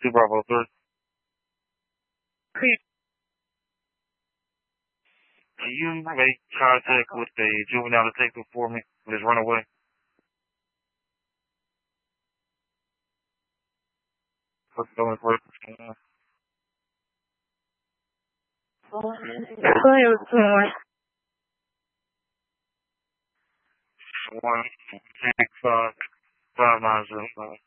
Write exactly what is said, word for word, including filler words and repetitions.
two Bravo three. Can you make contact with the juvenile detective for me with his runaway? What's going for it? One six five five nine zero five.